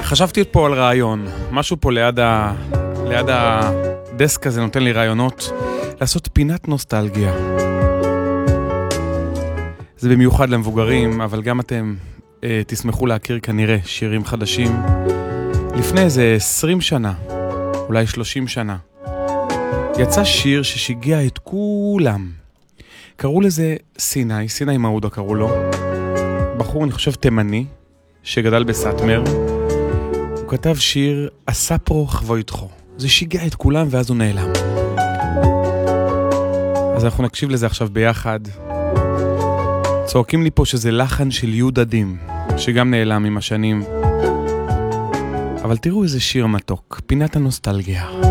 חשבתי פה על רעיון, משהו פה ליד הדסק הזה נותן לי רעיונות, לעשות פינת נוסטלגיה. זה במיוחד למבוגרים, אבל גם אתם תשמחו להכיר כנראה שירים חדשים. לפני איזה 20 שנה, אולי 30 שנה, יצא שיר ששיגע את כולם. קראו לזה סיני מעודה קראו לו. בחור, אני חושב, תימני, שגדל בסאטמר. הוא כתב שיר, אספרו חבויתכו. זה שיגע את כולם ואז הוא נעלם. אז אנחנו נקשיב לזה עכשיו ביחד. צועקים לי פה שזה לחן של יהודה דים, שגם נעלם עם השנים. אבל תראו איזה שיר מתוק, פינת הנוסטלגיה.